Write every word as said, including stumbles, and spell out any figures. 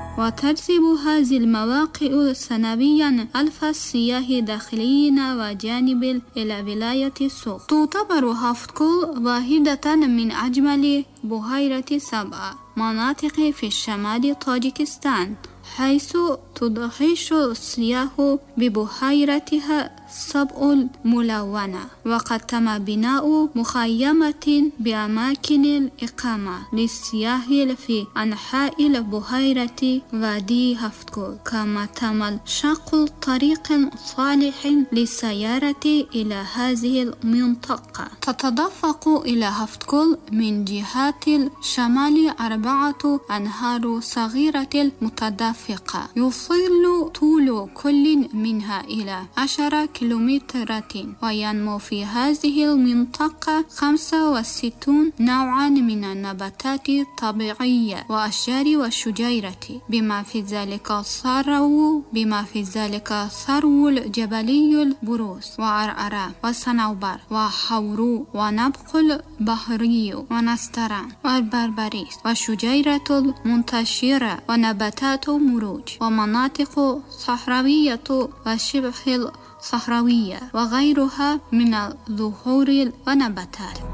وتجذب هذه المواقع سنويا ألف سياح داخليين وجانب إلى ولاية سوق. تعتبر هافتكول واحدة من أجمل بحيرة سبع مناطق في الشمال طاجيكستان، حيث تدهش السياح ببحيرتها السبع الملونة. وقد تم بناء مخيمات بأماكن الإقامة للسياح في أنحاء البحيرة وادي هافتكول، كما تم شق طريق صالح للسيارة إلى هذه المنطقة. تتدفق إلى هافتكول من جهة الشمال أربعة أنهار صغيرة متدفقة، يصل طول كل منها إلى عشرة كيلومترات، وينمو في هذه المنطقة خمسة وستون نوعا من النباتات الطبيعية وأشجار والشجيرة، بما في ذلك الثرو بما في ذلك الثرو الجبلي البروس وعرعرة وصنوبر وحورو ونبق البحري ونستران والبربريس والشجيرة المنتشرة ونباتات مروج ومناطق صحراوية وشبه صحراوية وغيرها من الزهور والنباتات.